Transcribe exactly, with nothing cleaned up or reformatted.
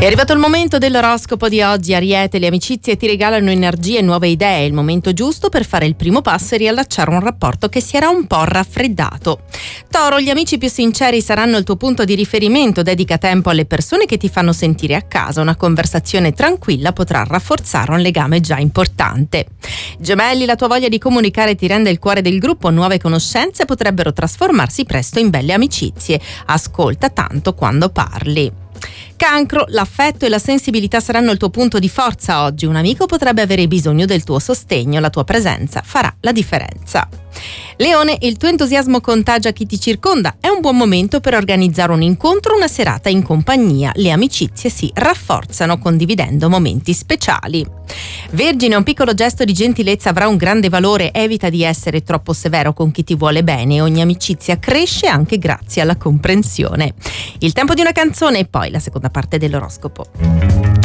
È arrivato il momento dell'oroscopo di oggi. Ariete, le amicizie ti regalano energie e nuove idee, è il momento giusto per fare il primo passo e riallacciare un rapporto che si era un po' raffreddato. Toro, gli amici più sinceri saranno il tuo punto di riferimento, dedica tempo alle persone che ti fanno sentire a casa, una conversazione tranquilla potrà rafforzare un legame già importante. Gemelli, la tua voglia di comunicare ti rende il cuore del gruppo, nuove conoscenze potrebbero trasformarsi presto in belle amicizie, ascolta tanto quando parli. Cancro, l'affetto e la sensibilità saranno il tuo punto di forza oggi. Un amico potrebbe avere bisogno del tuo sostegno, la tua presenza farà la differenza. Leone, il tuo entusiasmo contagia chi ti circonda. È un buon momento per organizzare un incontro o una serata in compagnia. Le amicizie si rafforzano condividendo momenti speciali. Vergine, un piccolo gesto di gentilezza avrà un grande valore. Evita di essere troppo severo con chi ti vuole bene. Ogni amicizia cresce anche grazie alla comprensione. Il tempo di una canzone e poi la seconda parte dell'oroscopo.